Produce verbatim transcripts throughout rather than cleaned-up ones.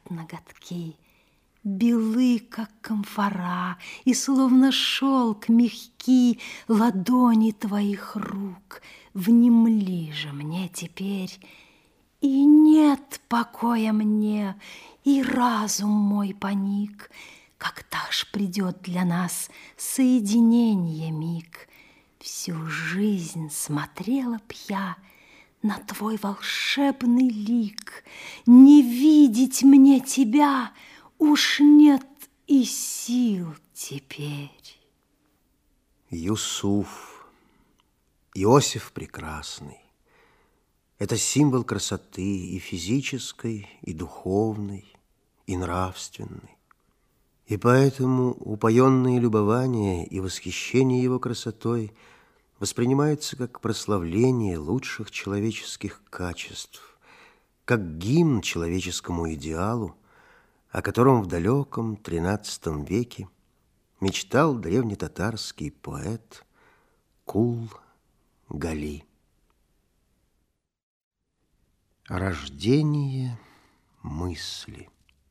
ноготки, белы, как камфора, и словно шелк мягкий ладони твоих рук. Внемли же мне теперь, и нет покоя мне, и разум мой паник. Когда ж придет для нас соединение миг? Всю жизнь смотрела б я на твой волшебный лик. Не видеть мне тебя уж нет и сил теперь. Юсуф, Иосиф прекрасный, это символ красоты и физической, и духовной, и нравственной. И поэтому упоенное любование и восхищение его красотой воспринимается как прославление лучших человеческих качеств, как гимн человеческому идеалу, о котором в далеком тринадцатом веке мечтал древнетатарский поэт Кул-Гали. Рождение мысли.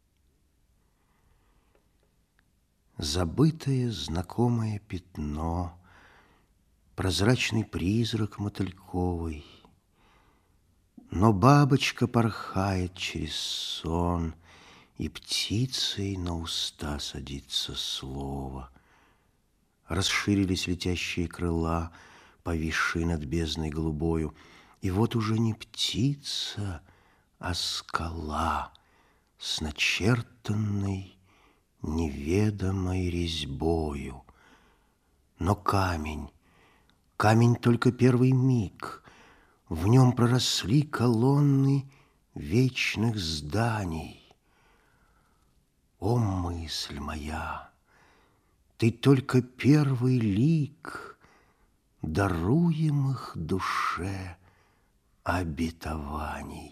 Забытое знакомое пятно, прозрачный призрак мотыльковый, но бабочка порхает через сон, и птицей на уста садится слово. Расширились летящие крыла, повисшие над бездной голубою, и вот уже не птица, а скала с начертанной неведомой резьбою. Но камень, камень только первый миг, в нем проросли колонны вечных зданий. О, мысль моя, ты только первый лик даруемых душе обетований.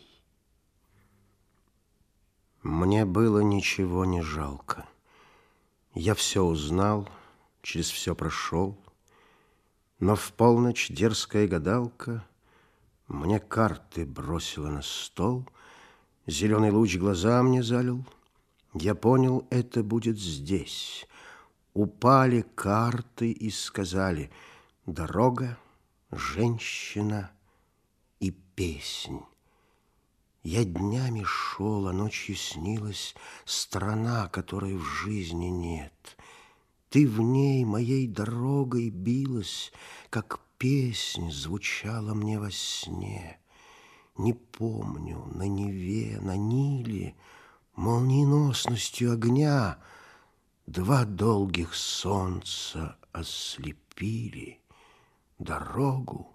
Мне было ничего не жалко. Я все узнал, через все прошел, но в полночь дерзкая гадалка мне карты бросила на стол, зеленый луч глаза мне залил. Я понял, это будет здесь. Упали карты и сказали: дорога, женщина и песнь. Я днями шел, а ночью снилась страна, которой в жизни нет. Ты в ней моей дорогой билась, как песнь звучала мне во сне. Не помню, на Неве, на Ниле, молниеносностью огня два долгих солнца ослепили дорогу,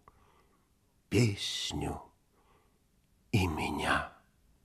песню и меня.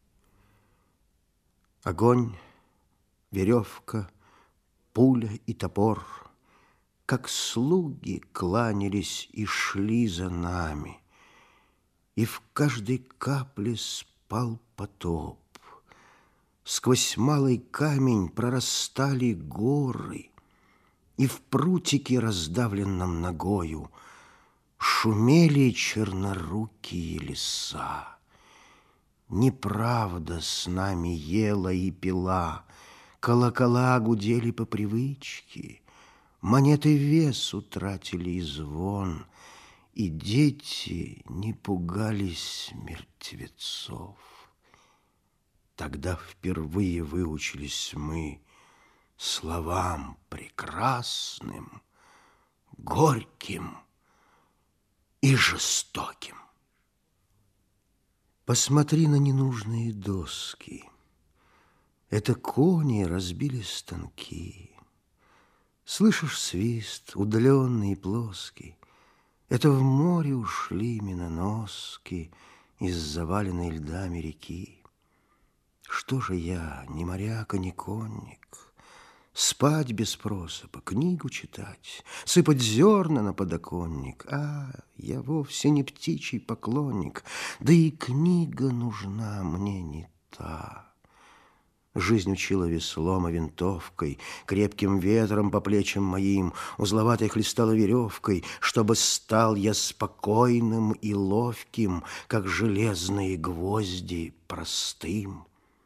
Огонь, веревка, пуля и топор, как слуги, кланялись и шли за нами, и в каждой капле спал потоп. Сквозь малый камень прорастали горы, и в прутике, раздавленном ногою, шумели чернорукие леса. Неправда с нами ела и пила, колокола гудели по привычке, монеты вес утратили и звон, и дети не пугались мертвецов. Тогда впервые выучились мы словам прекрасным, горьким и жестоким. Посмотри на ненужные доски. Это кони разбили станки. Слышишь свист, удаленный и плоский? Это в море ушли миноноски из заваленной льдами реки. Что же я, ни моряк, ни конник? Спать без просыпа, книгу читать, сыпать зерна на подоконник. А, я вовсе не птичий поклонник, да и книга нужна мне не та. Жизнь учила веслом и винтовкой, крепким ветром по плечам моим, узловатой хлестала веревкой, чтобы стал я спокойным и ловким, как железные гвозди, простым.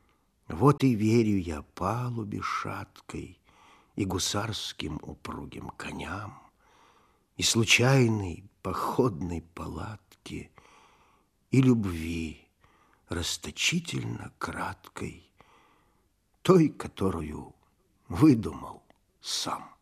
Вот и верю я палубе шаткой и гусарским упругим коням, и случайной походной палатке, и любви расточительно краткой, той, которую выдумал сам.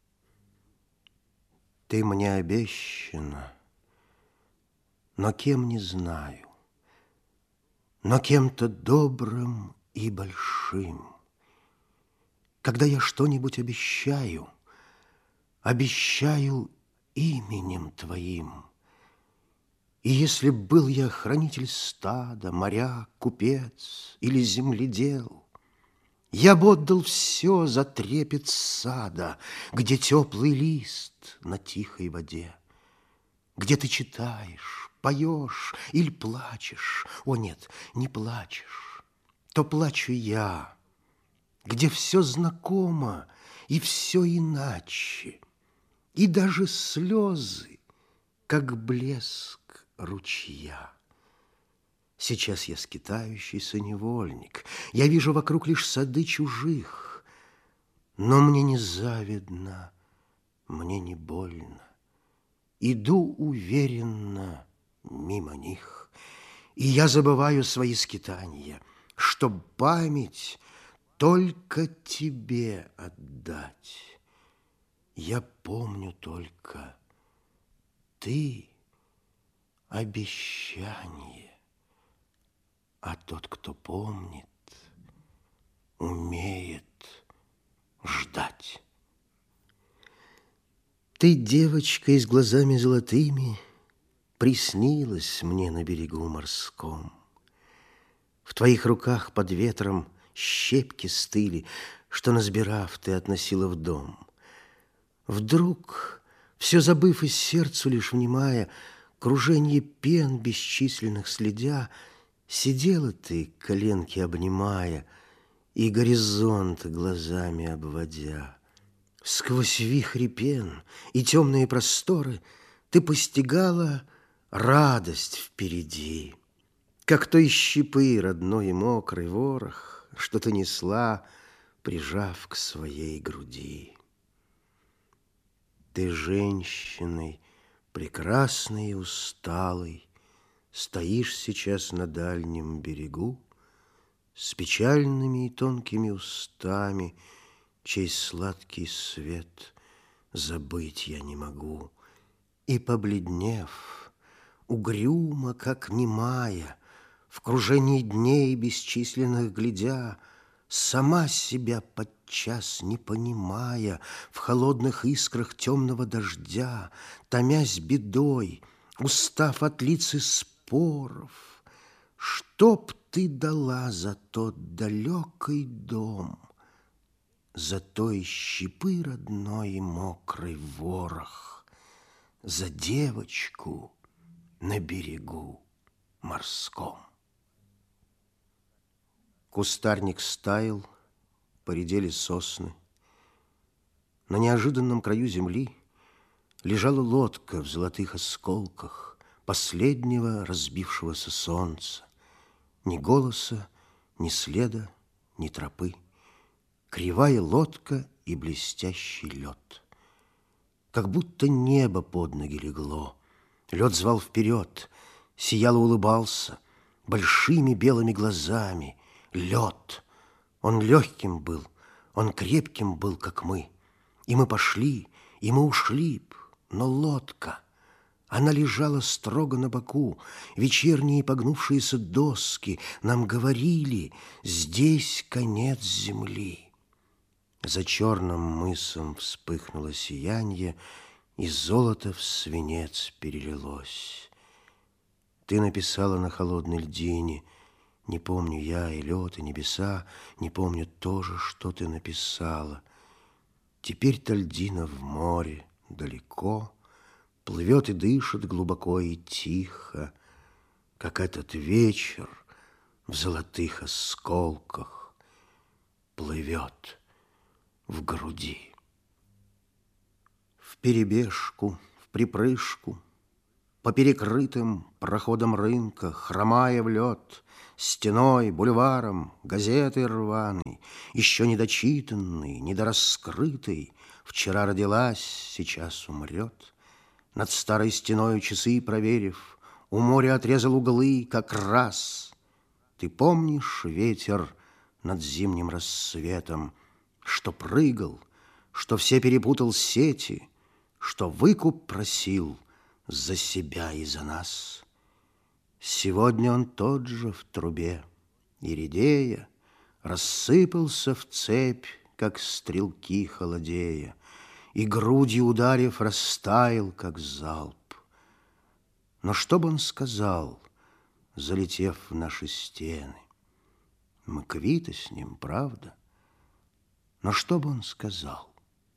Ты мне обещана, но кем не знаю, но кем-то добрым и большим. Когда я что-нибудь обещаю, обещаю именем твоим. И если б был я хранитель стада, моряк, купец или земледел, я бы отдал все за трепет сада, где теплый лист на тихой воде, где ты читаешь, поешь или плачешь. О, нет, не плачешь, то плачу я, где все знакомо и все иначе, и даже слезы, как блеск ручья. Сейчас я скитающийся невольник, я вижу вокруг лишь сады чужих, но мне не завидно, мне не больно. Иду уверенно мимо них, и я забываю свои скитания, чтоб память только тебе отдать. Я помню только ты — обещание, а тот, кто помнит, умеет ждать. Ты, девочка, и с глазами золотыми, приснилась мне на берегу морском. В твоих руках под ветром щепки стыли, что, насбирав, ты относила в дом. Вдруг, все забыв и сердцу лишь внимая, круженье пен бесчисленных следя, сидела ты, коленки обнимая, и горизонт глазами обводя. Сквозь вихри пен и темные просторы ты постигала радость впереди, как той щепы родной и мокрый ворох, что ты несла, прижав к своей груди. Ты женщиной, прекрасной и усталой, стоишь сейчас на дальнем берегу с печальными и тонкими устами, чей сладкий свет забыть я не могу. И, побледнев, угрюмо, как немая, в кружении дней бесчисленных глядя, сама себя подчас не понимая, в холодных искрах темного дождя, томясь бедой, устав от лиц и споров, чтоб ты дала за тот далекий дом, за той щепы родной и мокрый ворох, за девочку на берегу морском. Кустарник стаял, поредели сосны. На неожиданном краю земли лежала лодка в золотых осколках последнего разбившегося солнца. Ни голоса, ни следа, ни тропы. Кривая лодка и блестящий лед. Как будто небо под ноги легло. Лед звал вперед, сиял и улыбался большими белыми глазами. Лед. Он легким был, он крепким был, как мы. И мы пошли, и мы ушли б, но лодка, она лежала строго на боку. Вечерние погнувшиеся доски нам говорили: здесь конец земли. За черным мысом вспыхнуло сиянье, и золото в свинец перелилось. Ты написала на холодной льдине: не помню я и лед, и небеса, не помню тоже, что ты написала. Теперь-то льдина в море далеко, плывет и дышит глубоко и тихо, как этот вечер в золотых осколках плывет в груди. Вперебежку, в припрыжку, По перекрытым проходам рынка, хромая в лед, стеной, бульваром, газетой рваной, еще недочитанной, недораскрытой, вчера родилась, сейчас умрет. Над старой стеною часы проверив, у моря отрезал углы как раз. Ты помнишь ветер над зимним рассветом, что прыгал, что все перепутал сети, что выкуп просил за себя и за нас? Сегодня он тот же в трубе, и, редея, рассыпался в цепь, как стрелки холодея, и, грудью ударив, растаял, как залп. Но что бы он сказал, залетев в наши стены? Мы квиты с ним, правда? Но что бы он сказал?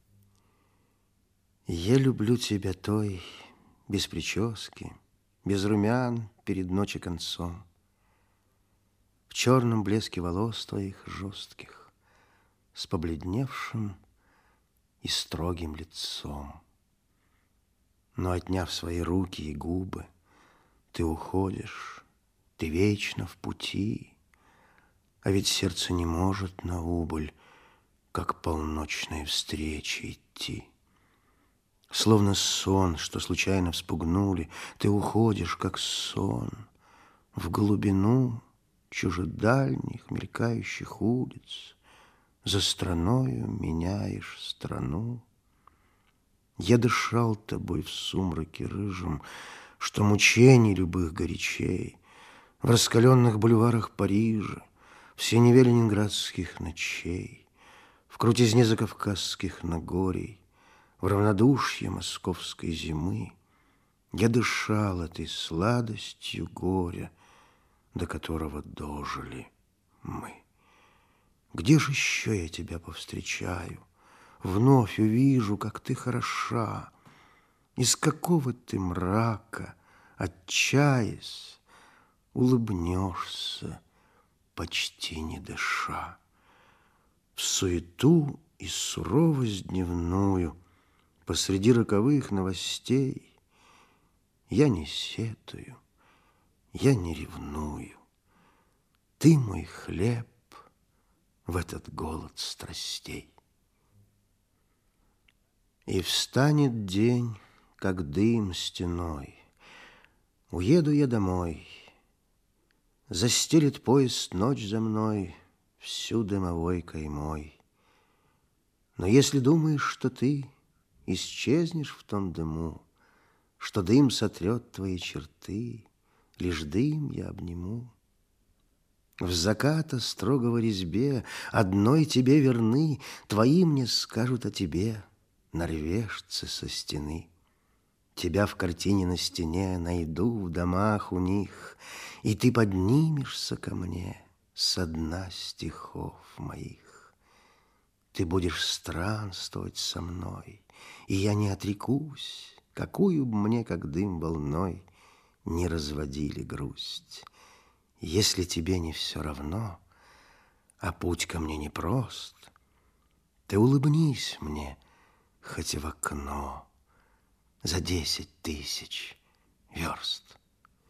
Я люблю тебя той, без прически, без румян перед ночи концом, в черном блеске волос твоих жестких, с побледневшим и строгим лицом. Но, отняв свои руки и губы, ты уходишь, ты вечно в пути, а ведь сердце не может на убыль, как полночные встречи идти. Словно сон, что случайно вспугнули, ты уходишь, как сон, в глубину чужедальних мелькающих улиц, за страною меняешь страну. Я дышал тобой в сумраке рыжем, что мучений любых горячей, в раскаленных бульварах Парижа, в синеве ленинградских ночей, в крутизне закавказских нагорий, в равнодушье московской зимы. Я дышал этой сладостью горя, до которого дожили мы. Где же еще я тебя повстречаю? Вновь увижу, как ты хороша. Из какого ты мрака, отчаясь, улыбнешься, почти не дыша. В суету и суровость дневную посреди роковых новостей я не сетую, я не ревную. Ты мой хлеб в этот голод страстей. И встанет день, как дым стеной. Уеду я домой. Застелит поезд ночь за мной всю дымовой каймой. Но если думаешь, что ты исчезнешь в том дыму, что дым сотрет твои черты, лишь дым я обниму. В заката строгого резьбе одной тебе верны, твои мне скажут о тебе норвежцы со стены. Тебя в картине на стене найду в домах у них, и ты поднимешься ко мне со дна стихов моих. Ты будешь странствовать со мной, и я не отрекусь, какую б мне, как дым волной, не разводили грусть. Если тебе не все равно, а путь ко мне непрост, ты улыбнись мне, хоть и в окно, за десять тысяч верст.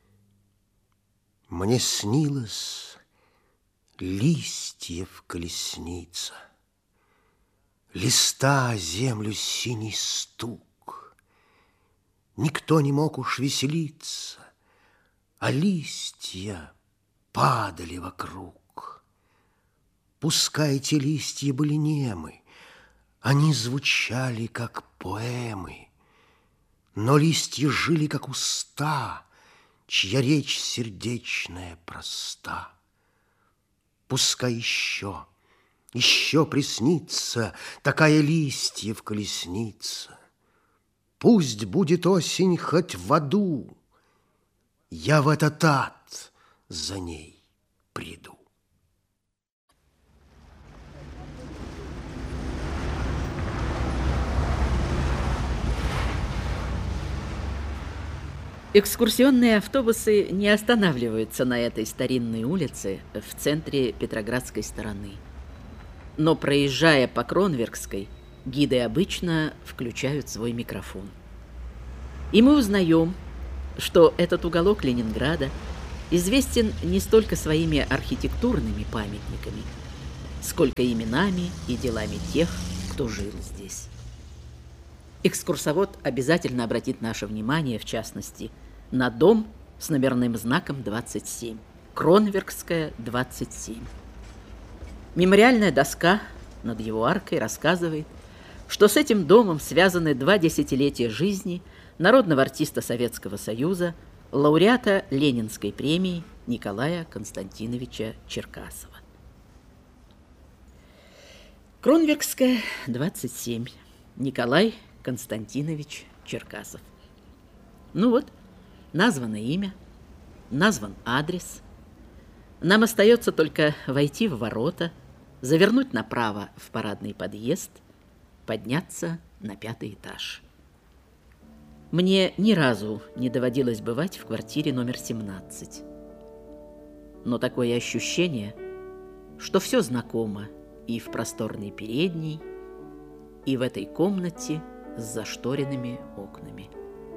Мне снилось листьев колесница, листа о землю синий стук. Никто не мог уж веселиться, а листья падали вокруг. Пускай эти листья были немы, они звучали, как поэмы, но листья жили, как уста, чья речь сердечная проста. Пускай еще, еще приснится такая листьев колесница. Пусть будет осень хоть в аду, я в этот ад за ней приду. Экскурсионные автобусы не останавливаются на этой старинной улице в центре Петроградской стороны. Но, проезжая по Кронверкской, гиды обычно включают свой микрофон. И мы узнаем, что этот уголок Ленинграда известен не столько своими архитектурными памятниками, сколько именами и делами тех, кто жил здесь. Экскурсовод обязательно обратит наше внимание, в частности, на дом с номерным знаком двадцать семь. Кронверкская, двадцать семь. Мемориальная доска над его аркой рассказывает, что с этим домом связаны два десятилетия жизни народного артиста Советского Союза, лауреата Ленинской премии Николая Константиновича Черкасова. Кронверкская, двадцать семь. Николай Константинович Черкасов. Ну вот, названо имя, назван адрес. Нам остается только войти в ворота, завернуть направо в парадный подъезд, подняться на пятый этаж. Мне ни разу не доводилось бывать в квартире номер семнадцать. Но такое ощущение, что все знакомо и в просторной передней, и в этой комнате с зашторенными окнами.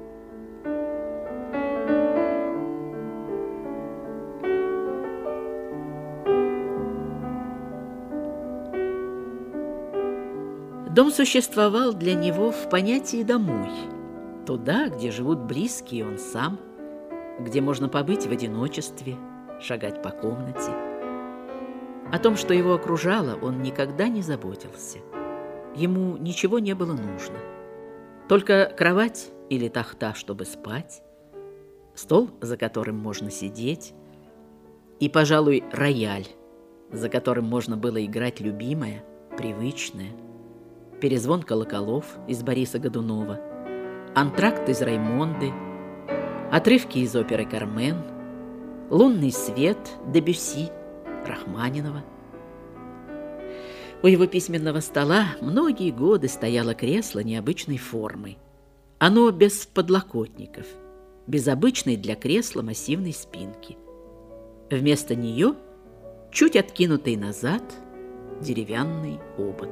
Дом существовал для него в понятии «домой», туда, где живут близкие он сам, где можно побыть в одиночестве, шагать по комнате. О том, что его окружало, он никогда не заботился. Ему ничего не было нужно. Только кровать или тахта, чтобы спать, стол, за которым можно сидеть, и, пожалуй, рояль, за которым можно было играть любимое, привычное, перезвон колоколов из Бориса Годунова, антракт из Раймонды, отрывки из оперы «Кармен», лунный свет Дебюсси, Рахманинова. У его письменного стола многие годы стояло кресло необычной формы. Оно без подлокотников, без обычной для кресла массивной спинки. Вместо нее чуть откинутый назад деревянный обод.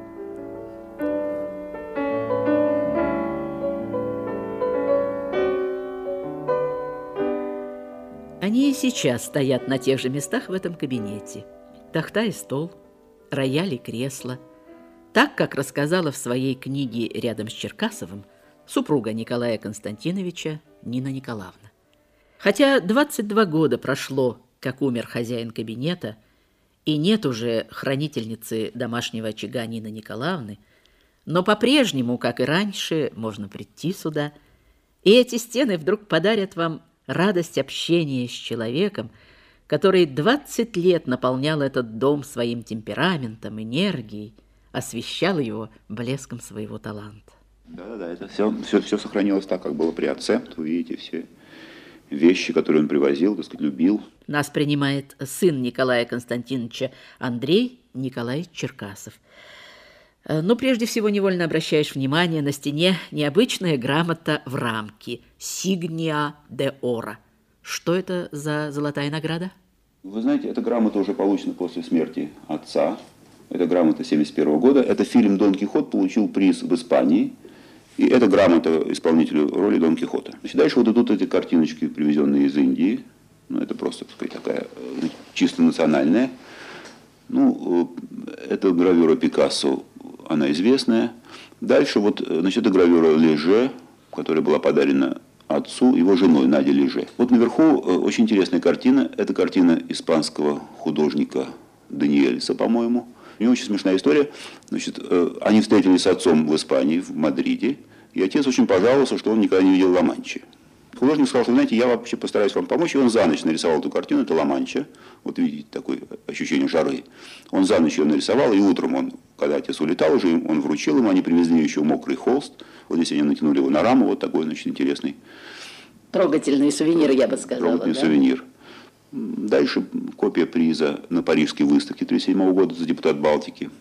Они и сейчас стоят на тех же местах в этом кабинете. Тахта и стол, рояль и кресло. Так, как рассказала в своей книге рядом с Черкасовым супруга Николая Константиновича Нина Николаевна. Хотя двадцать два года прошло, как умер хозяин кабинета, и нет уже хранительницы домашнего очага Нины Николаевны, но по-прежнему, как и раньше, можно прийти сюда, и эти стены вдруг подарят вам радость общения с человеком, который двадцать лет наполнял этот дом своим темпераментом, энергией, освещал его блеском своего таланта. Да-да-да, это все, все, все сохранилось так, как было при отце. Вы видите все вещи, которые он привозил, так сказать, любил. Нас принимает сын Николая Константиновича Андрей Николаевич Черкасов. Но прежде всего невольно обращаешь внимание на стене необычная грамота в рамке «Signia de Oro». Что это за золотая награда? Вы знаете, эта грамота уже получена после смерти отца. Это грамота семьдесят первого года. Это фильм «Дон Кихот» получил приз в Испании. И это грамота исполнителю роли Дон Кихота. Значит, дальше вот идут эти картиночки, привезенные из Индии. Ну, это просто, так сказать, такая чисто национальная. Ну, это гравюра Пикассо, она известная. Дальше вот, значит, это гравюра Леже, которая была подарена отцу его женой, Наде Леже. Вот наверху очень интересная картина. Это картина испанского художника Даниэльса, по-моему. У него очень смешная история. Значит, они встретились с отцом в Испании, в Мадриде, и отец очень пожаловался, что он никогда не видел Ла-Манчи. Художник сказал, что, знаете, я вообще постараюсь вам помочь, и он за ночь нарисовал эту картину, это Ла-Манча. Вот видите, такое ощущение жары. Он за ночь ее нарисовал, и утром он, когда отец улетал уже, он вручил ему, они привезли еще мокрый холст. Вот здесь они натянули его на раму, вот такой, значит, интересный. Трогательный сувенир, я бы сказала. Трогательный да? сувенир. Дальше копия приза на Парижской выставке тысяча девятьсот тридцать седьмого года за депутат Балтики.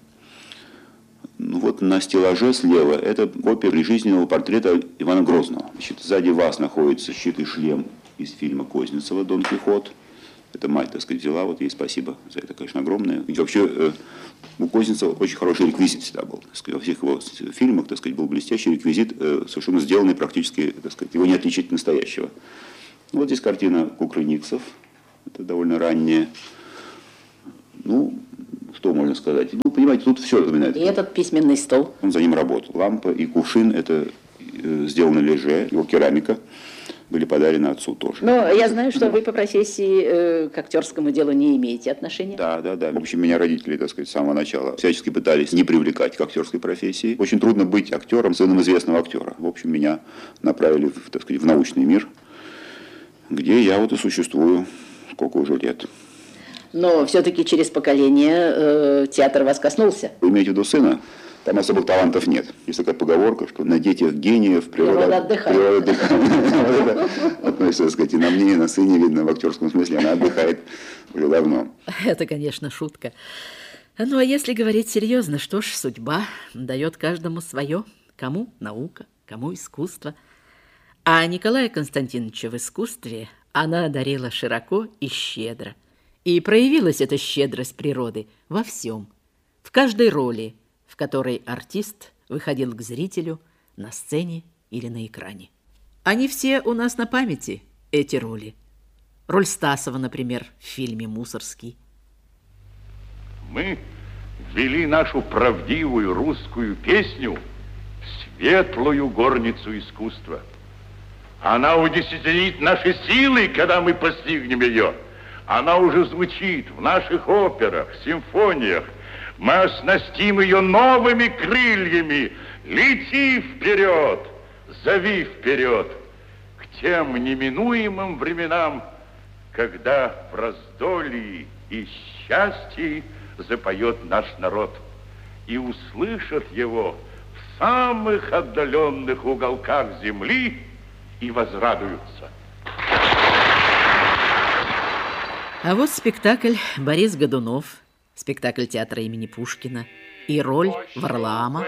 Ну вот на стеллаже слева это копия прижизненного портрета Ивана Грозного. Значит, сзади вас находится щит и шлем из фильма Кознецева «Дон Кихот». Это мать, так сказать, взяла, вот ей спасибо за это, конечно, огромное. И вообще у Козинцева очень хороший реквизит всегда был. Так сказать, во всех его фильмах, так сказать, был блестящий реквизит, совершенно сделанный практически, так сказать, его не отличить от настоящего. Вот здесь картина Кукрыниксов, это довольно ранняя. Ну, что можно сказать? Ну, понимаете, тут все напоминает. И этот письменный стол. Он за ним работал. Лампа и кувшин, это сделано Леже, его керамика. Были подарены отцу тоже. Но я знаю, что вы по профессии э, к актерскому делу не имеете отношения. Да, да, да. В общем, меня родители, так сказать, с самого начала всячески пытались не привлекать к актерской профессии. Очень трудно быть актером, сыном известного актера. В общем, меня направили, так сказать, в научный мир, где я вот и существую, сколько уже лет. Но все-таки через поколение э, театр вас коснулся. Вы имеете в виду сына? Там особых талантов нет. Есть такая поговорка, что на детях гениев природа отдыхает. Относится, так сказать, и на мне, и на сыне, видно, в актерском смысле, она отдыхает уже давно. Это, конечно, шутка. Ну, а если говорить серьезно, что ж, судьба дает каждому свое. Кому наука, кому искусство. А Николая Константиновича в искусстве она одарила широко и щедро. И проявилась эта щедрость природы во всем, в каждой роли, в которой артист выходил к зрителю на сцене или на экране. Они все у нас на памяти, эти роли. Роль Стасова, например, в фильме «Мусорский». Мы ввели нашу правдивую русскую песню в светлую горницу искусства. Она удесятерит наши силы, когда мы постигнем ее. Она уже звучит в наших операх, симфониях. Мы оснастим ее новыми крыльями. Лети вперед, зови вперед к тем неминуемым временам, когда в раздолье и счастье запоет наш народ и услышат его в самых отдаленных уголках земли и возрадуются. А вот спектакль «Борис Годунов», спектакль театра имени Пушкина и роль Варлаама